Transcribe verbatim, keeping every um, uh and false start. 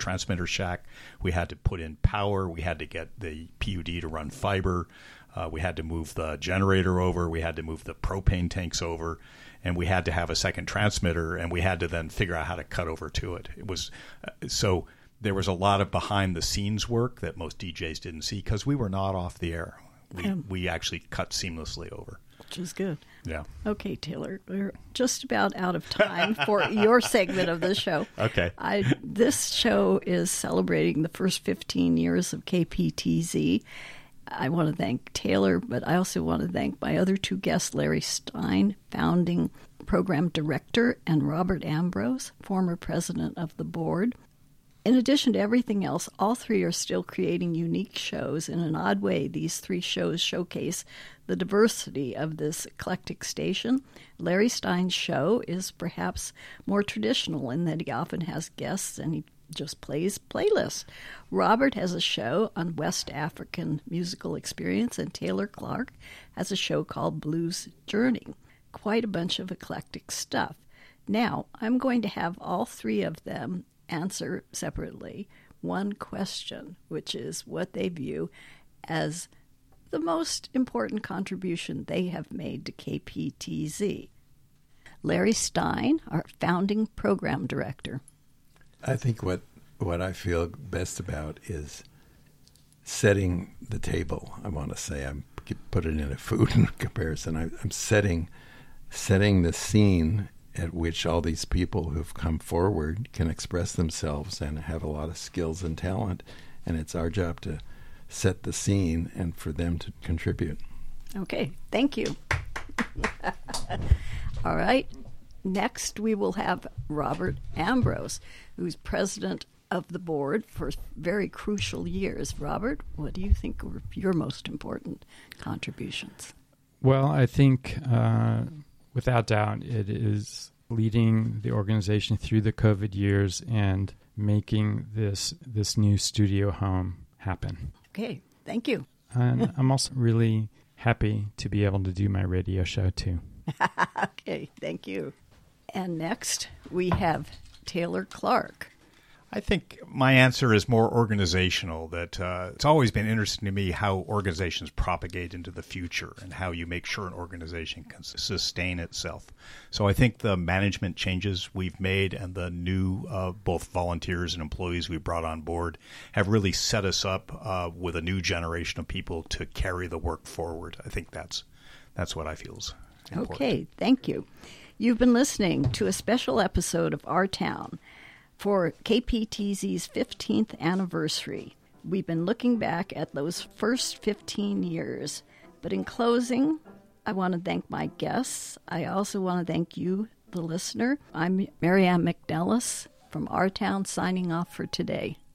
transmitter shack. We had to put in power. We had to get the P U D to run fiber. Uh, we had to move the generator over. We had to move the propane tanks over. And we had to have a second transmitter, and we had to then figure out how to cut over to it. It was uh, so there was a lot of behind-the-scenes work that most D Js didn't see because we were not off the air. We, Um, we actually cut seamlessly over. Which is good. Yeah. Okay, Taylor, we're just about out of time for your segment of the show. Okay. I, this show is celebrating the first fifteen years of K P T Z. I want to thank Taylor, but I also want to thank my other two guests, Larry Stein, founding program director, and Robert Ambrose, former president of the board. In addition to everything else, all three are still creating unique shows. In an odd way, these three shows showcase the diversity of this eclectic station. Larry Stein's show is perhaps more traditional in that he often has guests and he just plays playlists. Robert has a show on West African musical experience, and Taylor Clark has a show called Blues Journey. Quite a bunch of eclectic stuff. Now, I'm going to have all three of them answer separately one question, which is what they view as the most important contribution they have made to K P T Z. Larry Stein, our founding program director. I think what, what I feel best about is setting the table. I want to say, I'm put it in a food comparison. I, I'm setting setting the scene at which all these people who've come forward can express themselves and have a lot of skills and talent. And it's our job to set the scene and for them to contribute. Okay, thank you. All right. Next, we will have Robert Ambrose, who's president of the board for very crucial years. Robert, what do you think were your most important contributions? Well, I think uh, without doubt it is leading the organization through the COVID years and making this this new studio home happen. Okay, thank you. And I'm also really happy to be able to do my radio show too. Okay, thank you. And next, we have Taylor Clark. I think my answer is more organizational, that uh, it's always been interesting to me how organizations propagate into the future and how you make sure an organization can sustain itself. So I think the management changes we've made and the new uh, both volunteers and employees we brought on board have really set us up uh, with a new generation of people to carry the work forward. I think that's that's what I feel is important. Okay, thank you. You've been listening to a special episode of Our Town for K P T Z's fifteenth anniversary. We've been looking back at those first fifteen years. But in closing, I want to thank my guests. I also want to thank you, the listener. I'm Marianne McNellis from Our Town, signing off for today.